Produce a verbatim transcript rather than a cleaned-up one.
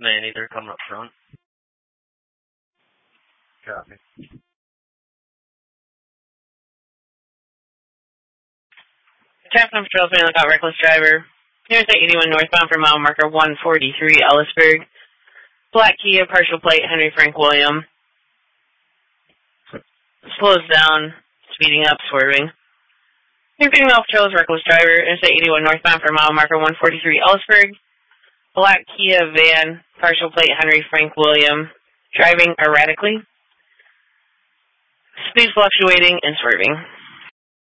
Manny, they're coming up front. Copy. Traffic Patrol, Lookout Reckless Driver. Interstate eighty-one northbound for mile marker one forty-three, Ellisburg. Black Kia, partial plate, Henry Frank William. Slows down, speeding up, swerving. Interfering off Patrol's Reckless Driver. Interstate eighty-one northbound for mile marker one forty-three, Ellisburg. Black Kia van, partial plate, Henry Frank William. Driving erratically. Speed fluctuating and swerving.